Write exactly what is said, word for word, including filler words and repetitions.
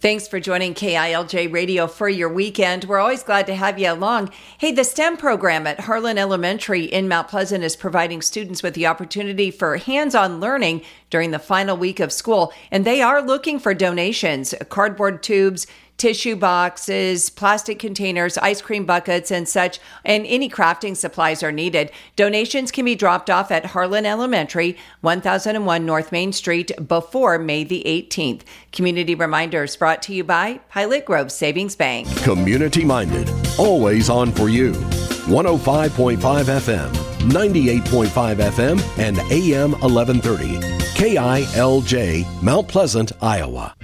Thanks for joining K I L J Radio for your weekend. We're always glad to have you along. Hey, the STEM program at Harlan Elementary in Mount Pleasant is providing students with the opportunity for hands-on learning during the final week of school, and they are looking for donations, cardboard tubes, tissue boxes, plastic containers, ice cream buckets, and such, and any crafting supplies are needed. Donations can be dropped off at Harlan Elementary, one thousand one North Main Street, before May the eighteenth. Community reminders brought to you by Pilot Grove Savings Bank. Community-minded, always on for you. one oh five point five F M, ninety-eight point five F M, and A M eleven thirty. K I L J, Mount Pleasant, Iowa.